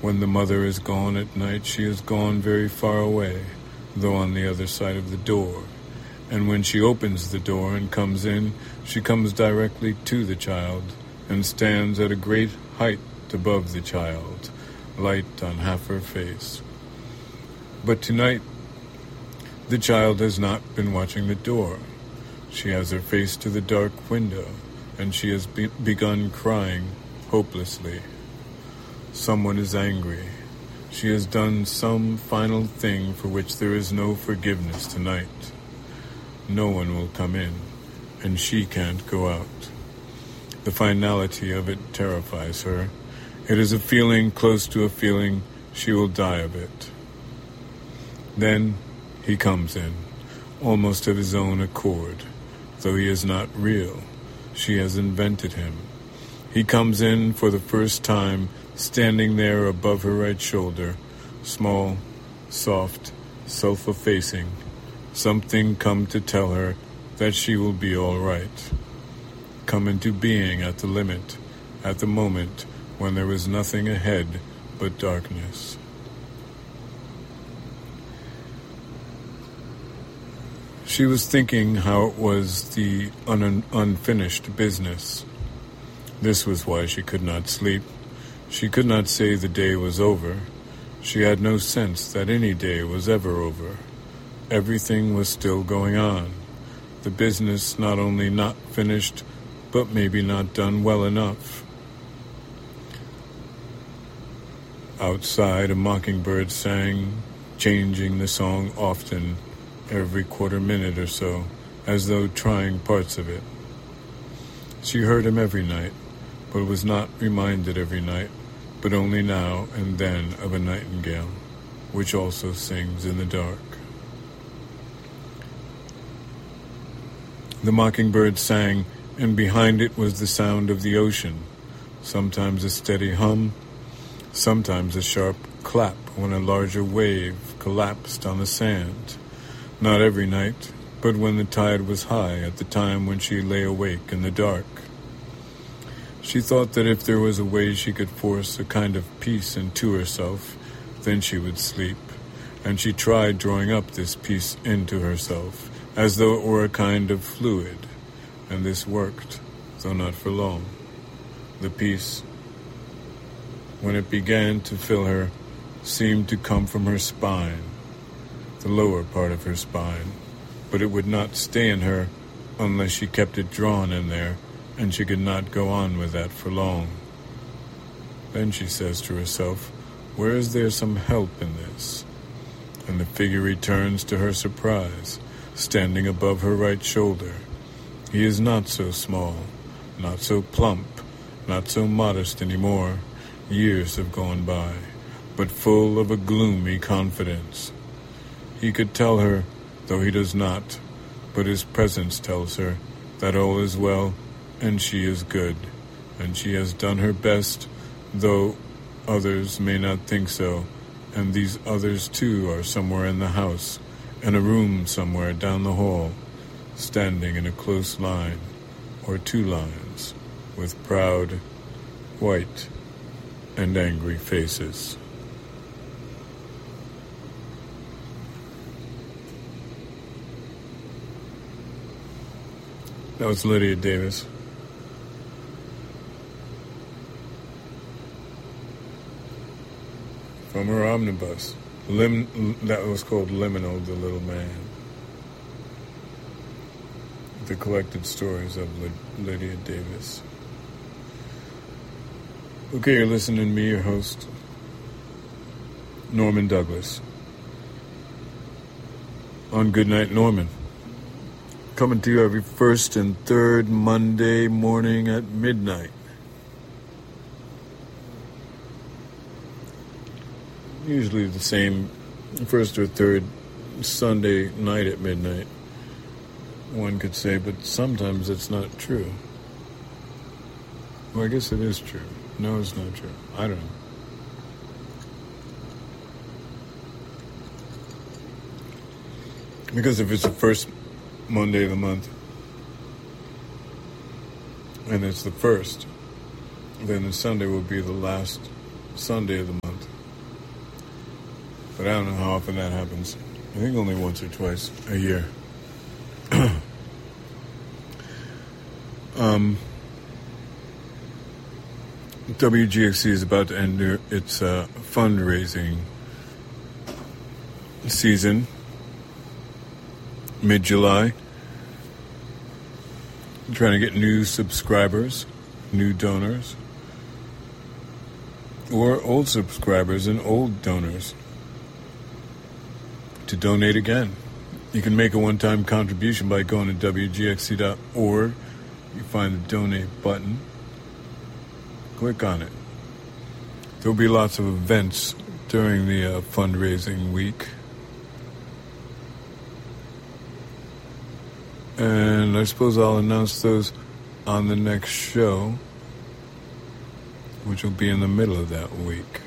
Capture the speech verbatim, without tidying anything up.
When the mother is gone at night, she is gone very far away, though on the other side of the door. And when she opens the door and comes in, she comes directly to the child and stands at a great height above the child, light on half her face. But tonight, the child has not been watching the door. She has her face to the dark window, and she has be- begun crying hopelessly. Someone is angry. She has done some final thing for which there is no forgiveness tonight. No one will come in, and she can't go out. The finality of it terrifies her. It is a feeling close to a feeling she will die of it. Then he comes in, almost of his own accord, though he is not real. She has invented him. He comes in for the first time, standing there above her right shoulder, small, soft, self-effacing, something come to tell her that she will be all right. Come into being at the limit, at the moment when there was nothing ahead but darkness. She was thinking how it was the un- unfinished business. This was why she could not sleep. She could not say the day was over. She had no sense that any day was ever over. Everything was still going on. The business not only not finished, but maybe not done well enough. Outside, a mockingbird sang, changing the song often, every quarter minute or so, as though trying parts of it. She heard him every night, but was not reminded every night, but only now and then of a nightingale, which also sings in the dark. The mockingbird sang, and behind it was the sound of the ocean, sometimes a steady hum, sometimes a sharp clap when a larger wave collapsed on the sand. Not every night, but when the tide was high at the time when she lay awake in the dark. She thought that if there was a way she could force a kind of peace into herself, then she would sleep, and she tried drawing up this peace into herself, as though it were a kind of fluid, and this worked, though not for long. The peace, when it began to fill her, seemed to come from her spine, the lower part of her spine, but it would not stay in her unless she kept it drawn in there, and she could not go on with that for long. Then she says to herself, where is there some help in this? And the figure returns to her surprise, standing above her right shoulder. He is not so small, not so plump, not so modest anymore. Years have gone by, but full of a gloomy confidence. He could tell her, though he does not, but his presence tells her that all is well, and she is good, and she has done her best, though others may not think so, and these others too are somewhere in the house, in a room somewhere down the hall, standing in a close line, or two lines, with proud, white, and angry faces. That was Lydia Davis. From her omnibus. Lim- that was called Liminal, the Little Man. The collected stories of Lyd- Lydia Davis. Okay, you're listening to me, your host, Norman Douglas, on Goodnight Norman. Coming to you every first and third Monday morning at midnight. Usually the same first or third Sunday night at midnight, one could say, but sometimes it's not true. Well, I guess it is true. No, it's not true. I don't know. Because if it's the first Monday of the month, and it's the first, then the Sunday will be the last Sunday of the month. But I don't know how often that happens. I think only once or twice a year. um, W G X C is about to end its uh, fundraising season mid-July. I'm trying to get new subscribers, new donors, or old subscribers and old donors to donate again. You can make a one-time contribution by going to W G X C dot org. You find the donate button. Click on it. There'll be lots of events during the uh, fundraising week. And I suppose I'll announce those on the next show, which will be in the middle of that week.